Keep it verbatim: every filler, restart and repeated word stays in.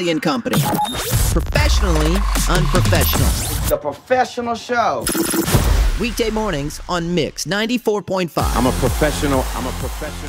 Kelly and Company. Professionally unprofessional. The professional show. Weekday mornings on Mix ninety-four point five. I'm a professional. I'm a professional.